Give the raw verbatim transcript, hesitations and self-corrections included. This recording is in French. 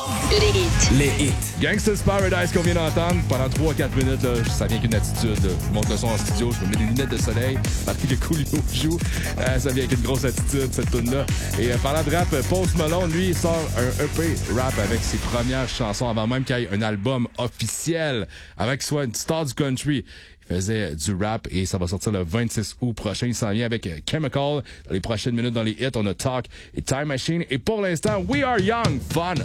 Les hits. Les hits. Gangsta's Paradise qu'on vient d'entendre pendant trois à quatre minutes, là, ça vient qu'une attitude. Je monte le son en studio, je me mets des lunettes de soleil, parce que Coolio joue. Euh, ça vient avec une grosse attitude, cette tune-là. Et euh, parlant de rap, Post Malone, lui, il sort un E P rap avec ses premières chansons avant même qu'il y ait un album officiel, avec soit une star du country. Il faisait du rap et ça va sortir le vingt-six août prochain. Il s'en vient avec Chemical. Dans les prochaines minutes, dans les hits, on a Talk et Time Machine. Et pour l'instant, We Are Young, Fun.